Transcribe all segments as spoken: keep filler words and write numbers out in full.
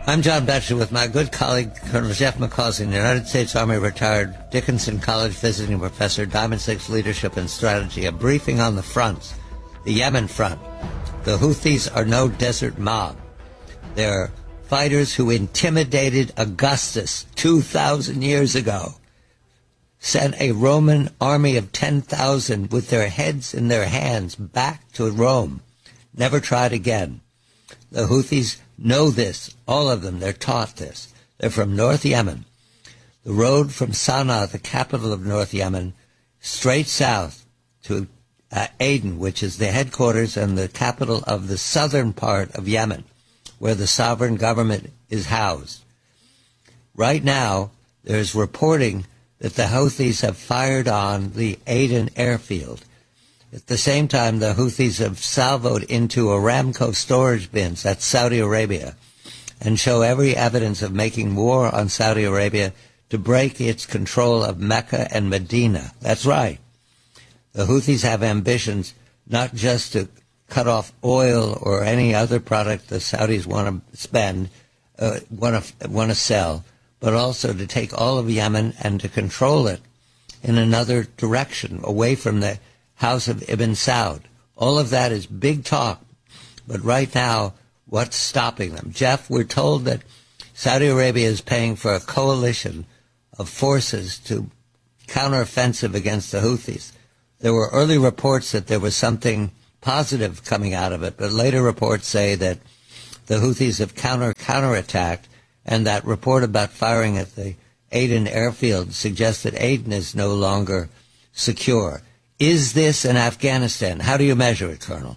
I'm John Betcher with my good colleague, Colonel Jeff McCausey, United States Army retired Dickinson College visiting professor, Diamond Six Leadership and Strategy, a briefing on the fronts. The Yemen front. The Houthis are no desert mob. They're fighters who intimidated Augustus two thousand years ago, sent a Roman army of ten thousand with their heads in their hands back to Rome, never tried again. The Houthis know this, all of them. They're taught this. They're from North Yemen. The road from Sana'a, the capital of North Yemen, straight south to uh, Aden, which is the headquarters and the capital of the southern part of Yemen, where the sovereign government is housed. Right now, there's reporting that the Houthis have fired on the Aden airfield. At the same time, the Houthis have salvoed into Aramco storage bins, that's Saudi Arabia, and show every evidence of making war on Saudi Arabia to break its control of Mecca and Medina. That's right. The Houthis have ambitions not just to cut off oil or any other product the Saudis want to spend, uh, want to want to sell, but also to take all of Yemen and to control it in another direction, away from the House of Ibn Saud. All of that is big talk, but right now, what's stopping them? Jeff, we're told that Saudi Arabia is paying for a coalition of forces to counteroffensive against the Houthis. There were early reports that there was something positive coming out of it, but later reports say that the Houthis have counter counterattacked, and that report about firing at the Aden airfield suggests that Aden is no longer secure. Is this in Afghanistan? How do you measure it, Colonel?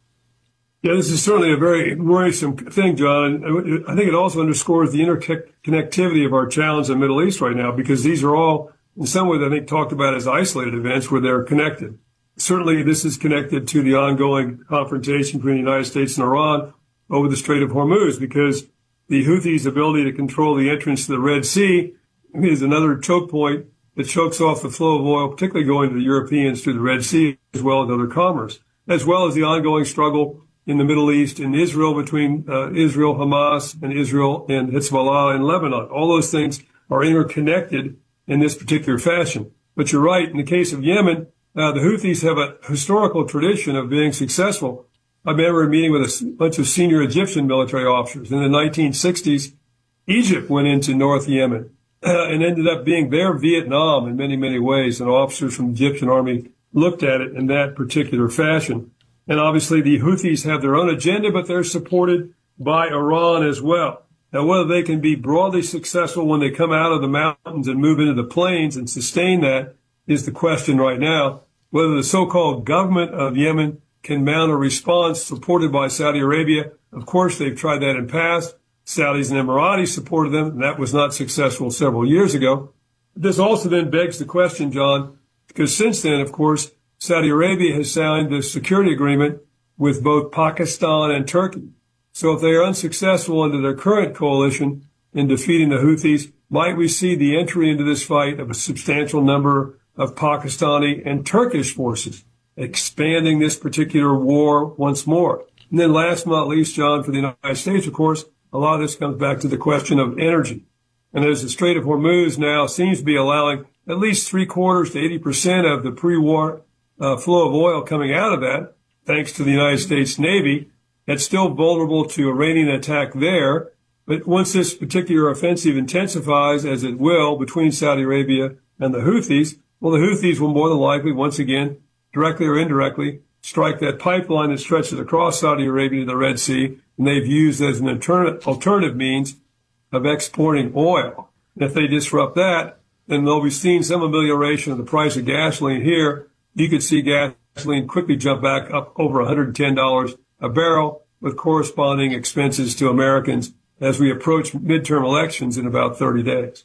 Yeah, this is certainly a very worrisome thing, John. And I think it also underscores the interconnectivity of our challenge in the Middle East right now, because these are all, in some ways, I think, talked about as isolated events where they're connected. Certainly, this is connected to the ongoing confrontation between the United States and Iran over the Strait of Hormuz, because the Houthis' ability to control the entrance to the Red Sea is another choke point that chokes off the flow of oil, particularly going to the Europeans through the Red Sea, as well as other commerce, as well as the ongoing struggle in the Middle East and Israel between uh, Israel, Hamas, and Israel and Hezbollah in Lebanon. All those things are interconnected in this particular fashion. But you're right, in the case of Yemen, uh, the Houthis have a historical tradition of being successful. I remember a meeting with a bunch of senior Egyptian military officers. In the nineteen sixties, Egypt went into North Yemen uh, and ended up being their Vietnam in many, many ways. And officers from the Egyptian army looked at it in that particular fashion. And obviously the Houthis have their own agenda, but they're supported by Iran as well. Now, whether they can be broadly successful when they come out of the mountains and move into the plains and sustain that is the question right now. Whether the so-called government of Yemen can mount a response supported by Saudi Arabia. Of course, they've tried that in the past. Saudis and Emiratis supported them, and that was not successful several years ago. This also then begs the question, John, because since then, of course, Saudi Arabia has signed the security agreement with both Pakistan and Turkey. So if they are unsuccessful under their current coalition in defeating the Houthis, might we see the entry into this fight of a substantial number of Pakistani and Turkish forces, expanding this particular war once more? And then last but not least, John, for the United States, of course, a lot of this comes back to the question of energy. And as the Strait of Hormuz now seems to be allowing at least three quarters to eighty percent of the pre-war uh, flow of oil coming out of that, thanks to the United States Navy, that's still vulnerable to Iranian attack there. But once this particular offensive intensifies, as it will, between Saudi Arabia and the Houthis, well, the Houthis will more than likely, once again, directly or indirectly, strike that pipeline that stretches across Saudi Arabia to the Red Sea, and they've used as an alternative, alternative means of exporting oil. And if they disrupt that, then they'll be seeing some amelioration of the price of gasoline here. You could see gasoline quickly jump back up over one hundred ten dollars a barrel, with corresponding expenses to Americans as we approach midterm elections in about thirty days.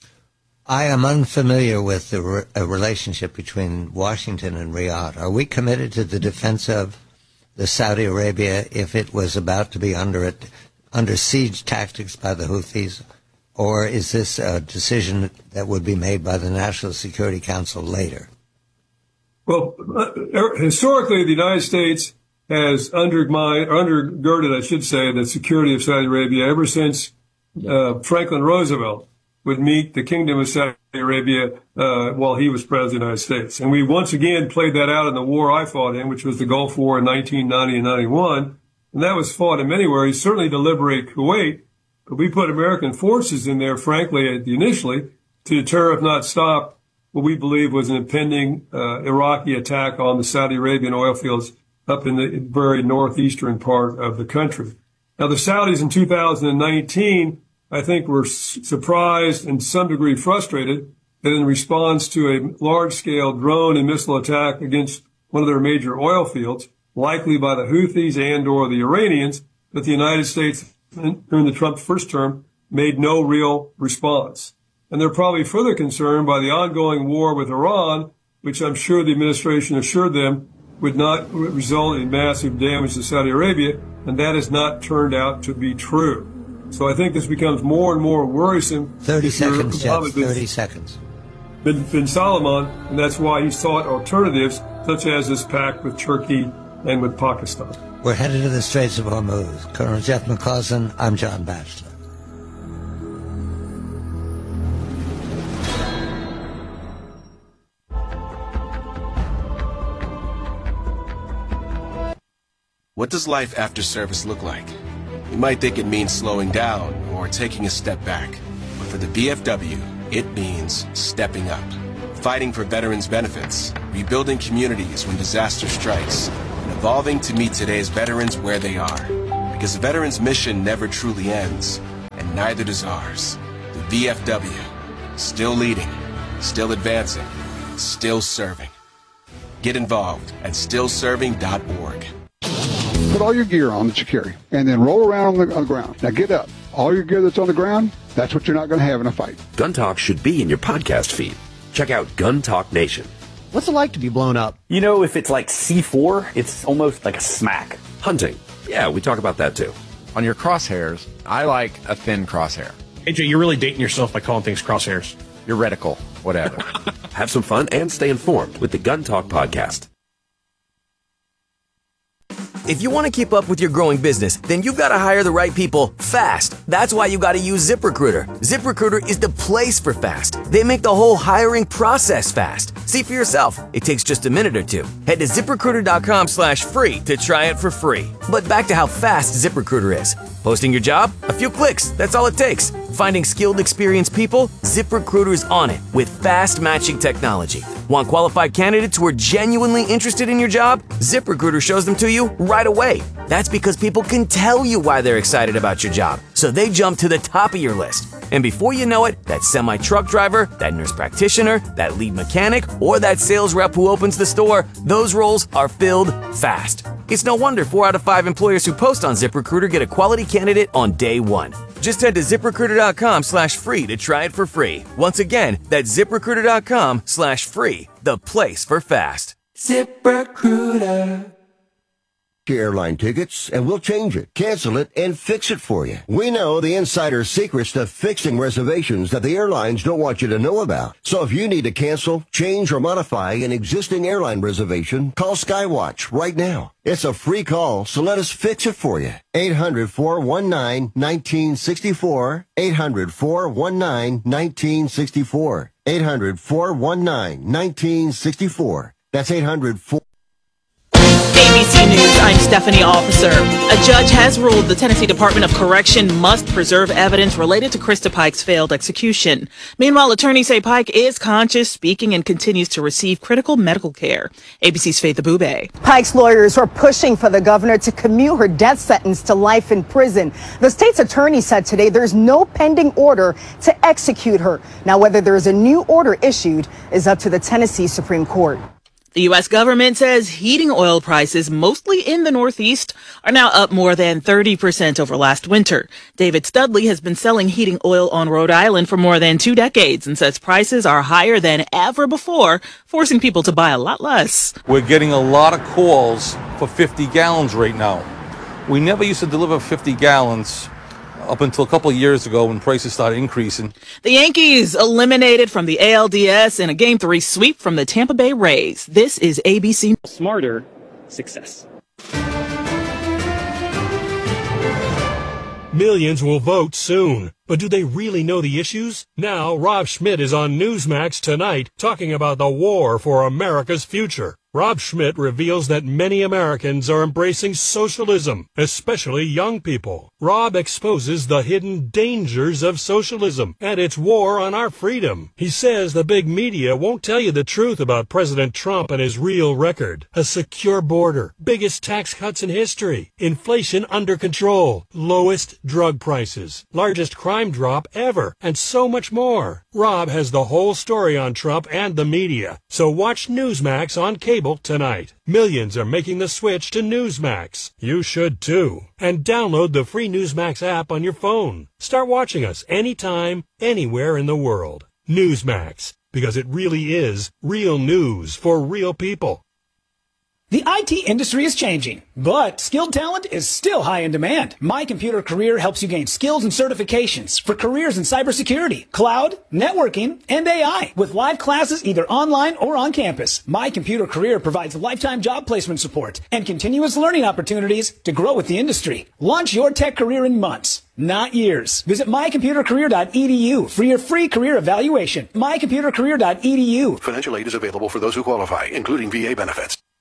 I am unfamiliar with the re- a relationship between Washington and Riyadh. Are we committed to the defense of the Saudi Arabia if it was about to be under it, under siege tactics by the Houthis? Or is this a decision that would be made by the National Security Council later? Well, uh, historically, the United States has undermined, or undergirded, I should say, the security of Saudi Arabia ever since uh, Franklin Roosevelt would meet the Kingdom of Saudi Arabia uh, while he was president of the United States. And we once again played that out in the war I fought in, which was the Gulf War in nineteen ninety and ninety-one. And that was fought in many ways, certainly to liberate Kuwait. But we put American forces in there, frankly, initially, to deter, if not stop, what we believe was an impending uh, Iraqi attack on the Saudi Arabian oil fields up in the very northeastern part of the country. Now, the Saudis in two thousand nineteen, I think, were s- surprised and to some degree frustrated that in response to a large-scale drone and missile attack against one of their major oil fields, likely by the Houthis and or the Iranians, that the United States, during the Trump first term, made no real response. And they're probably further concerned by the ongoing war with Iran, which I'm sure the administration assured them would not result in massive damage to Saudi Arabia, and that has not turned out to be true. So I think this becomes more and more worrisome. thirty seconds, Jeff, bin, thirty seconds. Bin, bin Salman, and that's why he sought alternatives, such as this pact with Turkey and with Pakistan. We're headed to the Straits of Hormuz. Colonel Jeff McCausland, I'm John Batchelor. What does life after service look like? You might think it means slowing down or taking a step back. But for the V F W, it means stepping up. Fighting for veterans' benefits, rebuilding communities when disaster strikes, and evolving to meet today's veterans where they are. Because the veterans' mission never truly ends, and neither does ours. The V F W, still leading, still advancing, still serving. Get involved at still serving dot org. Put all your gear on that you carry, and then roll around on the, on the ground. Now get up. All your gear that's on the ground, that's what you're not going to have in a fight. Gun Talk should be in your podcast feed. Check out Gun Talk Nation. What's it like to be blown up? You know, if it's like C four, it's almost like a smack. Hunting. Yeah, we talk about that too. On your crosshairs, I like a thin crosshair. A J, you're really dating yourself by calling things crosshairs. Your reticle, whatever. Have some fun and stay informed with the Gun Talk podcast. If you want to keep up with your growing business, then you've got to hire the right people fast. That's why you got to use ZipRecruiter. ZipRecruiter is the place for fast. They make the whole hiring process fast. See for yourself. It takes just a minute or two. Head to ZipRecruiter.com slash free to try it for free. But back to how fast ZipRecruiter is. Posting your job? A few clicks. That's all it takes. Finding skilled, experienced people? ZipRecruiter's on it with fast matching technology. Want qualified candidates who are genuinely interested in your job? ZipRecruiter shows them to you right away. That's because people can tell you why they're excited about your job, so they jump to the top of your list. And before you know it, that semi-truck driver, that nurse practitioner, that lead mechanic, or that sales rep who opens the store, those roles are filled fast. It's no wonder four out of five employers who post on ZipRecruiter get a quality candidate on day one. Just head to ZipRecruiter.com slash free to try it for free. Once again, that's ZipRecruiter.com slash free, the place for fast. ZipRecruiter. Your airline tickets, and we'll change it, cancel it, and fix it for you. We know the insider secrets to fixing reservations that the airlines don't want you to know about. So if you need to cancel, change, or modify an existing airline reservation, call Skywatch right now. It's a free call, so let us fix it for you. eight hundred, four one nine, one nine six four. eight hundred, four one nine, one nine six four. eight hundred, four one nine, one nine six four. That's eight hundred, four A B C News, I'm Stephanie Officer. A judge has ruled the Tennessee Department of Correction must preserve evidence related to Krista Pike's failed execution. Meanwhile, attorneys say Pike is conscious, speaking, and continues to receive critical medical care. A B C's Faith Abube. Pike's lawyers are pushing for the governor to commute her death sentence to life in prison. The state's attorney said today there's no pending order to execute her. Now, whether there is a new order issued is up to the Tennessee Supreme Court. The U S government says heating oil prices, mostly in the Northeast, are now up more than thirty percent over last winter. David Studley has been selling heating oil on Rhode Island for more than two decades and says prices are higher than ever before, forcing people to buy a lot less. We're getting a lot of calls for fifty gallons right now. We never used to deliver fifty gallons up until a couple of years ago when prices started increasing. The Yankees eliminated from the A L D S in a Game three sweep from the Tampa Bay Rays. This is A B C. Smarter success. Millions will vote soon. But do they really know the issues? Now, Rob Schmidt is on Newsmax tonight talking about the war for America's future. Rob Schmidt reveals that many Americans are embracing socialism, especially young people. Rob exposes the hidden dangers of socialism and its war on our freedom. He says the big media won't tell you the truth about President Trump and his real record. A secure border, biggest tax cuts in history, inflation under control, lowest drug prices, largest crime drop ever, and so much more. Rob has the whole story on Trump and the media, so watch Newsmax on cable tonight. Millions are making the switch to Newsmax. You should too. And download the free Newsmax app on your phone. Start watching us anytime, anywhere in the world. Newsmax, because it really is real news for real people. The I T industry is changing, but skilled talent is still high in demand. My Computer Career helps you gain skills and certifications for careers in cybersecurity, cloud, networking, and A I. With live classes either online or on campus, My Computer Career provides lifetime job placement support and continuous learning opportunities to grow with the industry. Launch your tech career in months, not years. Visit my computer career dot e d u for your free career evaluation. my computer career dot e d u. Financial aid is available for those who qualify, including V A benefits.